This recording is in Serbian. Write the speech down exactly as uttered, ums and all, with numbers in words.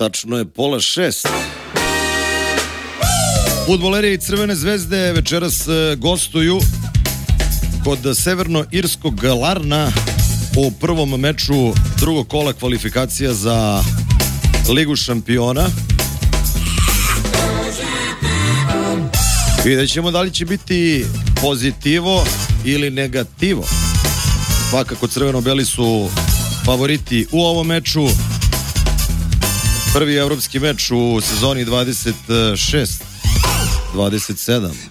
tačno je pola šest. Fudbaleri Crvene zvezde večeras gostuju kod severno-irskog Larna u prvom meču drugog kola kvalifikacija za Ligu šampiona. Vidjet ćemo da li će biti pozitivo ili negativo. Svakako crveno-beli su favoriti u ovom meču. Prvi evropski meč u sezoni dvadeset šest dvadeset sedam.